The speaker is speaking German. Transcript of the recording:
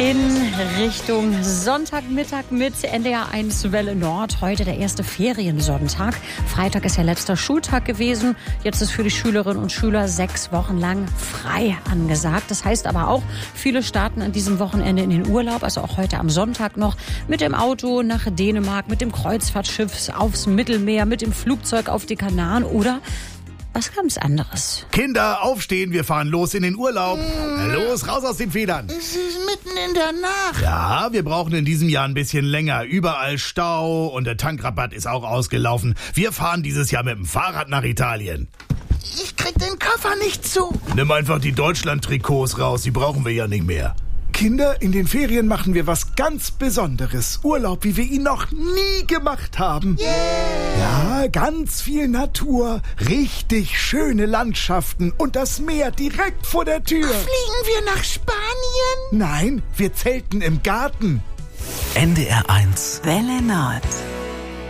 In Richtung Sonntagmittag mit NDR 1 Welle Nord. Heute der erste Feriensonntag. Freitag ist ja letzter Schultag gewesen. Jetzt ist für die Schülerinnen und Schüler 6 Wochen lang frei angesagt. Das heißt aber auch, viele starten an diesem Wochenende in den Urlaub, also auch heute am Sonntag noch, mit dem Auto nach Dänemark, mit dem Kreuzfahrtschiff aufs Mittelmeer, mit dem Flugzeug auf die Kanaren oder was ganz anderes. Kinder, aufstehen, wir fahren los in den Urlaub. Los, raus aus den Federn. Es ist mitten in der Nacht. Ja, wir brauchen in diesem Jahr ein bisschen länger. Überall Stau und der Tankrabatt ist auch ausgelaufen. Wir fahren dieses Jahr mit dem Fahrrad nach Italien. Ich krieg den Koffer nicht zu. Nimm einfach die Deutschland-Trikots raus, die brauchen wir ja nicht mehr. Kinder, in den Ferien machen wir was ganz Besonderes. Urlaub, wie wir ihn noch nie gemacht haben. Ja, ganz viel Natur, richtig schöne Landschaften und das Meer direkt vor der Tür. Fliegen wir nach Spanien? Nein, wir zelten im Garten. NDR 1 Welle Nord.